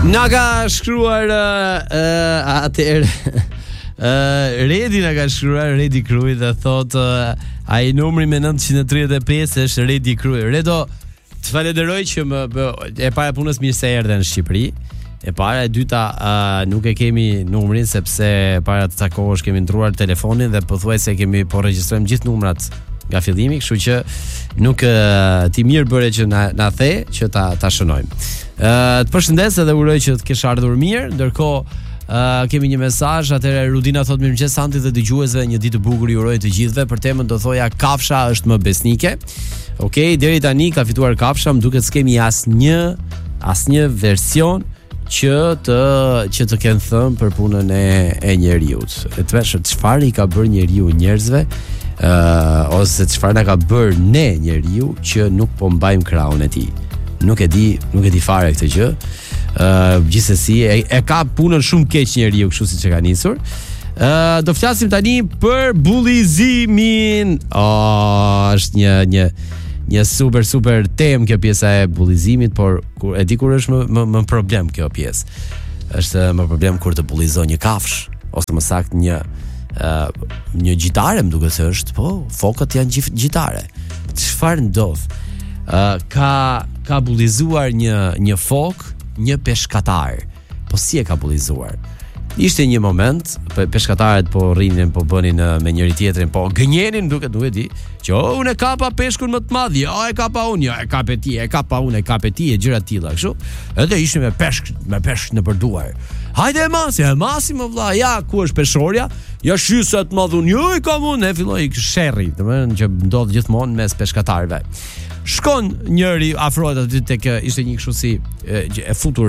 Na ka shkruar atëherë Redi na ka shkruar, Redi Krujt, dhe thot ai numri me 935 është Redi Krujt. Redo, të falenderoj që e para punës mirë se erdhe në Shqipëri. E para, e dyta, nuk e kemi numrin sepse para të takohesh kemi ndruar telefonin dhe pothuajse kemi po regjistrojmë gjithë numrat nga fillimi, kështu që nuk ti mirë bëre që na the që ta shënojmë. Të përshëndes edhe uroj që të kesh ardhur mirë. Ndërkohë kemi një mesazh, atëherë Rudina thot mirëmëngjes Santi dhe dëgjuesve, një ditë e bukur ju uroj të gjithëve. Për temën do thoja kafsha është më besnike. Okej, deri tani ka fituar kafsha, më duket s'kemi asnjë version që të kenë thënë për punën e njeriut. E të vesh çfarë i ka bërë njeriu njerëzve, ose çfarë na ka bërë ne njeriu që nuk po mbajmë krahun e tij. Nuk e di fare këtë gjë. Gjithsesi e ka punën shumë keq njeriu, kështu siç e ka nisur. Do flasim tani për bullizimin. Është një super temë kjo pjesa e bullizimit, por e di kur është më problem kjo pjesë. Është më problem kur të bullizon një kafsh, ose më saktë një gjitare, më duket se është, po, fokët janë gjitare. Çfarë ndodh? Ka bullizuar një fok, një peshkatar. Po si e ka bullizuar? Ishte një moment, peshkatarët po rrinin, po bënin me njëri tjetrin, po gënjenin, duket, nuk e di, që unë e kapa peshkun më të madh, e kapa unë, e kapa ti, e kapa unë, e kapa ti, e gjëra të tilla, kështu. Edhe ishin me peshk në përduar. Hajde e masi më vlla, ja ku është peshorja? Ja shysa të madh unë, jo e kam unë, e filloi sherrri, domethënë që ndodh gjithmonë mes peshkatarëve. Shkon njëri afrohet aty tek ishte një kështu si e futur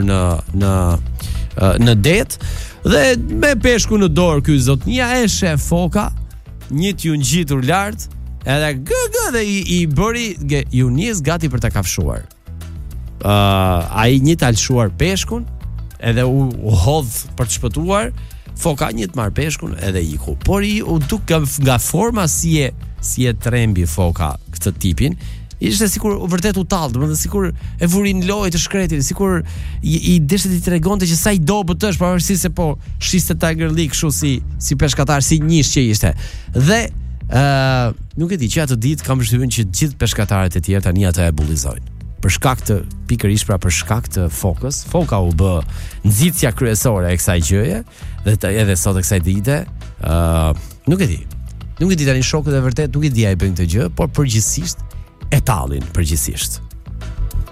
në det dhe me peshku në dorë ky zotnia e sheh foka, një t'ju ngjitur lart, edhe dhe i bëri ju nis gati për ta kafshuar. Ai një ta lshuar peshkun, edhe u hodh për të shpëtuar, foka një të marr peshkun edhe iku. Por u duk nga forma si e trembi foka këtë tipin. Ishte sikur vërtet u tall, domethënë sikur e vurin lojë të shkretin, sikur i deshte të tregonte që sa i dobët është, pavarësisht se po shiste Tiger League kështu si peshkatar, si njësh që ishte. Dhe nuk e di, që atë ditë kam përshtypjen që gjithë peshkatarët e tjerë tani ata e bullizojnë. Për shkak të pikërisht për shkak të fokës, foka u bë nxitja kryesore e kësaj gjëje, dhe edhe sot e kësaj dite, nuk e di. Nuk e di tani shokët e vërtet, nuk e di ai bën këtë gjë, por përgjithsisht e tallin përgjithsisht.